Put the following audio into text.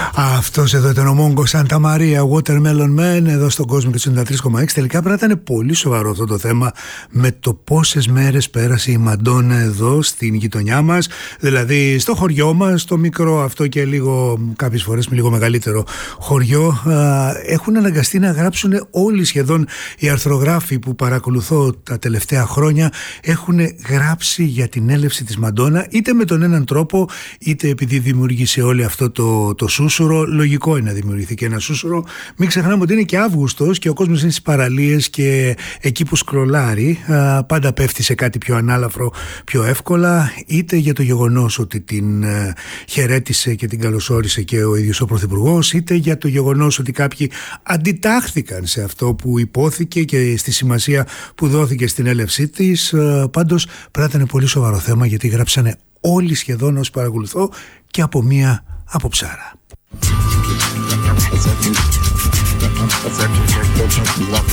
Αυτός εδώ ήταν ο Μόγκο Σάντα Μαρία, Watermelon Man, εδώ στον κόσμο και 93,6. Τελικά πρέπει να ήταν πολύ σοβαρό αυτό το θέμα με το πόσες μέρες πέρασε η Μαντόνα εδώ στην γειτονιά μας, δηλαδή στο χωριό μας, το μικρό αυτό και λίγο, κάποιες φορές με λίγο μεγαλύτερο χωριό. Έχουν αναγκαστεί να γράψουν όλοι σχεδόν οι αρθρογράφοι που παρακολουθώ τα τελευταία χρόνια, έχουν γράψει για την έλευση της Μαντόνα, είτε με τον έναν τρόπο, είτε επειδή δημιούργησε όλο αυτό το σούσουρο. Λογικό είναι να δημιουργηθεί ένα σούσουρο. Μην ξεχνάμε ότι είναι και Αύγουστος και ο κόσμος είναι στις παραλίες και εκεί που σκρολάρει πάντα πέφτει σε κάτι πιο ανάλαφρο πιο εύκολα, είτε για το γεγονός ότι την χαιρέτησε και την καλωσόρισε και ο ίδιος ο Πρωθυπουργός, είτε για το γεγονός ότι κάποιοι αντιτάχθηκαν σε αυτό που υπόθηκε και στη σημασία που δόθηκε στην έλευσή της. Πάντως πρέπει να είναι πολύ σοβαρό θέμα, γιατί γράψανε όλοι σχεδόν όσοι παρακολουθώ και από μία από ψάρα.